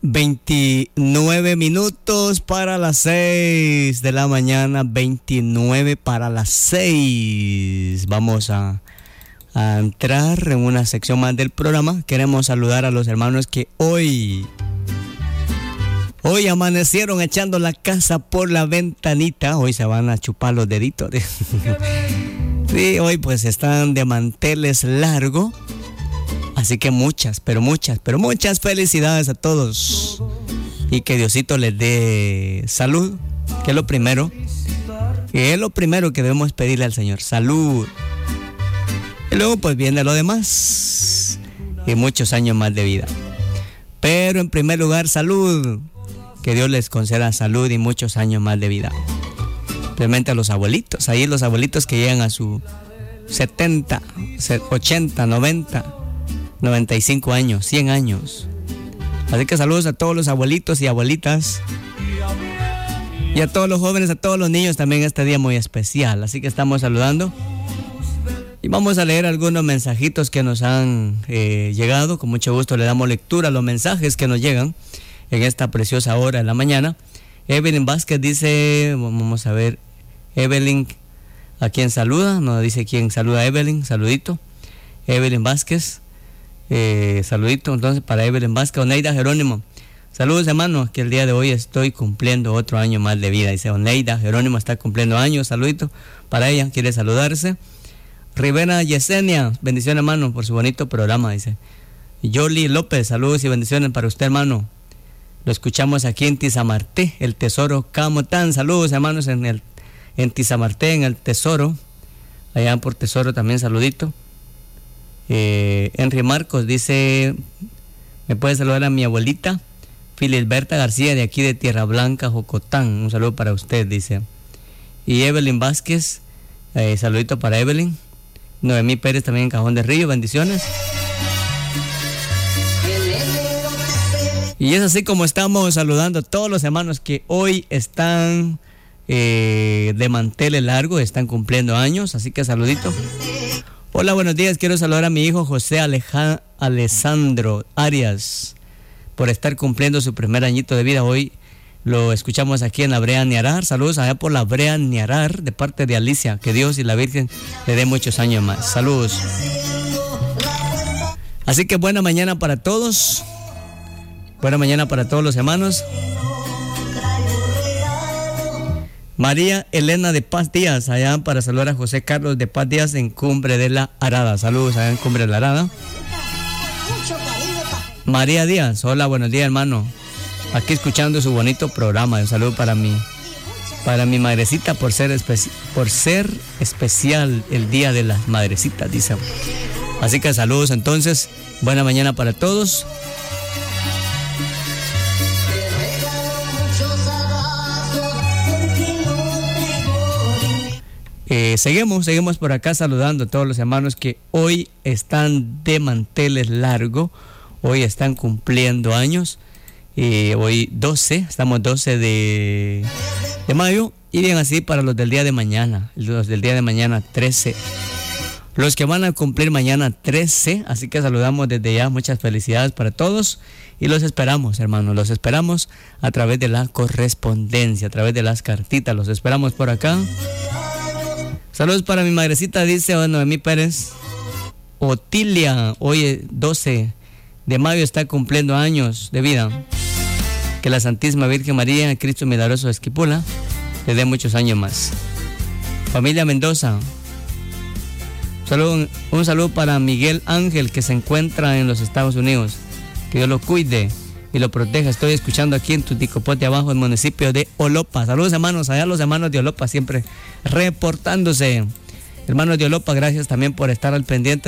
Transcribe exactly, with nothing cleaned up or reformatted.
veintinueve minutos para las seis de la mañana, veintinueve para las seis. Vamos a, a entrar en una sección más del programa. Queremos saludar a los hermanos que hoy, hoy amanecieron echando la casa por la ventanita. Hoy se van a chupar los deditos. Sí, hoy pues están de manteles largos. Así que muchas, pero muchas, pero muchas felicidades a todos. Y que Diosito les dé salud, que es lo primero. Que es lo primero que debemos pedirle al Señor, salud. Y luego pues viene lo demás. Y muchos años más de vida. Pero en primer lugar, salud. Que Dios les conceda salud y muchos años más de vida. Especialmente a los abuelitos. Ahí los abuelitos que llegan a sus setenta, ochenta, noventa... noventa y cinco años, cien años. Así que saludos a todos los abuelitos y abuelitas. Y a todos los jóvenes, a todos los niños también este día muy especial. Así que estamos saludando. Y vamos a leer algunos mensajitos que nos han eh, llegado. Con mucho gusto le damos lectura a los mensajes que nos llegan en esta preciosa hora de la mañana. Evelyn Vázquez dice, vamos a ver, Evelyn, ¿a quién saluda? Nos dice quién saluda a Evelyn, saludito. Evelyn Vázquez. Eh, saludito entonces para Evelyn Vázquez. Oneida Jerónimo, saludos hermanos, que el día de hoy estoy cumpliendo otro año más de vida. Dice Oneida Jerónimo está cumpliendo años, saludito para ella, quiere saludarse. Rivera Yesenia, bendiciones hermano por su bonito programa, dice. Yoli López, saludos y bendiciones para usted hermano, lo escuchamos aquí en Tizamarté, el Tesoro Camotán. Saludos hermanos en el en Tizamarté, en el Tesoro, allá por Tesoro también saludito. Eh, Henry Marcos dice, me puede saludar a mi abuelita Filisberta García de aquí de Tierra Blanca, Jocotán, un saludo para usted, dice. Y Evelyn Vázquez, eh, saludito para Evelyn. Noemí Pérez también en Cajón de Río, bendiciones. Y es así como estamos saludando a todos los hermanos que hoy están eh, de manteles largos, están cumpliendo años, así que saludito. Hola, buenos días. Quiero saludar a mi hijo José Aleja, Alessandro Arias por estar cumpliendo su primer añito de vida. Hoy lo escuchamos aquí en la Brea Niarar. Saludos allá por la Brea Niarar de parte de Alicia. Que Dios y la Virgen le dé muchos años más. Saludos. Así que buena mañana para todos. Buena mañana para todos los hermanos. María Elena de Paz Díaz, allá para saludar a José Carlos de Paz Díaz en Cumbre de la Arada. Saludos allá en Cumbre de la Arada. María Díaz, hola, buenos días hermano. Aquí escuchando su bonito programa. Un saludo para mí, para mi madrecita por ser, especi- por ser especial el Día de las Madrecitas, dice. Así que saludos entonces, buena mañana para todos. Eh, seguimos, seguimos por acá saludando a todos los hermanos que hoy están de manteles largos, hoy están cumpliendo años, eh, hoy doce, estamos doce de, de mayo, y bien así para los del día de mañana, los del día de mañana trece, los que van a cumplir mañana trece, así que saludamos desde ya, muchas felicidades para todos y los esperamos hermanos, los esperamos a través de la correspondencia, a través de las cartitas, los esperamos por acá. Saludos para mi madrecita, dice Noemí Pérez. Otilia, hoy doce de mayo está cumpliendo años de vida. Que la Santísima Virgen María, Cristo Milagroso de Esquipula, le dé muchos años más. Familia Mendoza. Saludo, un saludo para Miguel Ángel, que se encuentra en los Estados Unidos. Que Dios lo cuide y lo proteja. Estoy escuchando aquí en Tuticopote abajo, el municipio de Olopa. Saludos hermanos, allá los hermanos de Olopa siempre reportándose. Hermanos de Olopa, gracias también por estar al pendiente